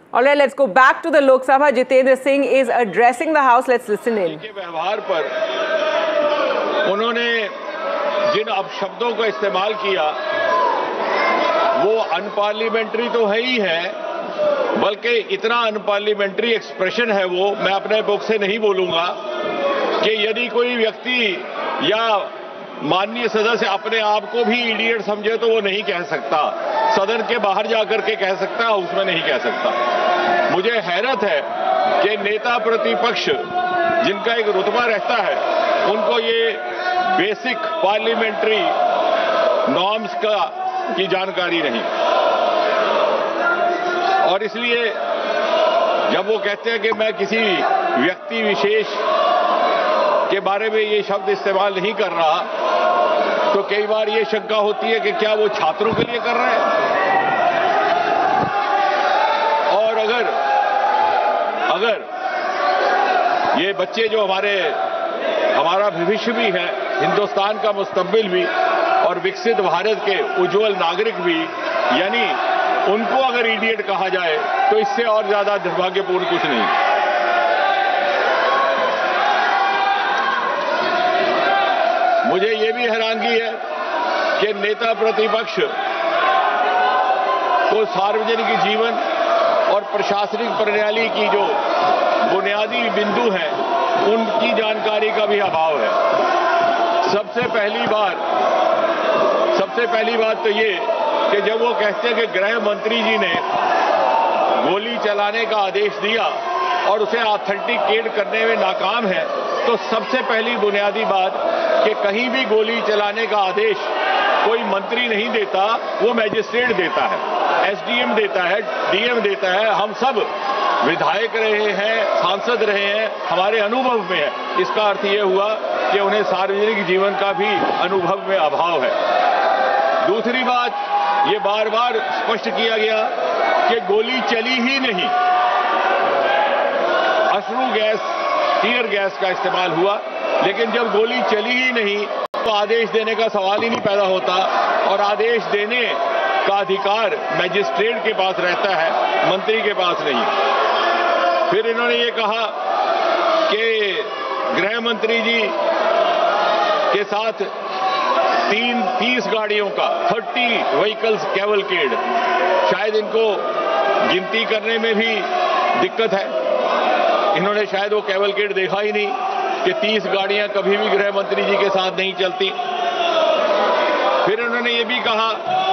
All right, let's go back to the Lok Sabha. Jitendra Singh is addressing the House. Let's listen in. के व्यवहार पर उन्होंने जिन अपशब्दों का इस्तेमाल किया वो अनपार्लियामेंट्री तो है ही है, बल्कि इतना अनपार्लियामेंट्री एक्सप्रेशन है वो, मैं अपने बुक से नहीं बोलूंगा कि यदि कोई व्यक्ति या माननीय सदस्य अपने आप को भी इडियट समझे तो वो नहीं कह सकता, सदन के बाहर जाकर के कह सकता, उसमें नहीं कह सकता। मुझे हैरत है कि नेता प्रतिपक्ष जिनका एक रुतबा रहता है उनको ये बेसिक पार्लियामेंट्री नॉर्म्स की जानकारी नहीं, और इसलिए जब वो कहते हैं कि मैं किसी व्यक्ति विशेष के बारे में ये शब्द इस्तेमाल नहीं कर रहा, तो कई बार ये शंका होती है कि क्या वो छात्रों के लिए कर रहे हैं, और अगर ये बच्चे जो हमारा भविष्य भी है, हिंदुस्तान का मुस्तकबिल भी और विकसित भारत के उज्जवल नागरिक भी, यानी उनको अगर इडियट कहा जाए तो इससे और ज्यादा दुर्भाग्यपूर्ण कुछ नहीं। मुझे ये भी हैरानगी है कि नेता प्रतिपक्ष को सार्वजनिक जीवन और प्रशासनिक प्रणाली की जो बुनियादी बिंदु हैं उनकी जानकारी का भी अभाव है। सबसे पहली बात तो ये कि जब वो कहते हैं कि गृह मंत्री जी ने गोली चलाने का आदेश दिया और उसे ऑथेंटिकेट करने में नाकाम है, तो सबसे पहली बुनियादी बात कि कहीं भी गोली चलाने का आदेश कोई मंत्री नहीं देता, वो मैजिस्ट्रेट देता है, एसडीएम देता है, डीएम देता है। हम सब विधायक रहे हैं, सांसद रहे हैं, हमारे अनुभव में है। इसका अर्थ ये हुआ कि उन्हें सार्वजनिक जीवन का भी अनुभव में अभाव है। दूसरी बात, ये बार बार स्पष्ट किया गया कि गोली चली ही नहीं, अश्रु गैस, टीयर गैस का इस्तेमाल हुआ, लेकिन जब गोली चली ही नहीं तो आदेश देने का सवाल ही नहीं पैदा होता, और आदेश देने का अधिकार मैजिस्ट्रेट के पास रहता है, मंत्री के पास नहीं। फिर इन्होंने ये कहा कि गृह मंत्री जी के साथ 30 गाड़ियों का 30 व्हीकल्स कैवलकेड, शायद इनको गिनती करने में भी दिक्कत है। इन्होंने शायद वो कैवलकेड देखा ही नहीं कि 30 गाड़ियां कभी भी गृह मंत्री जी के साथ नहीं चलती। फिर उन्होंने ये भी कहा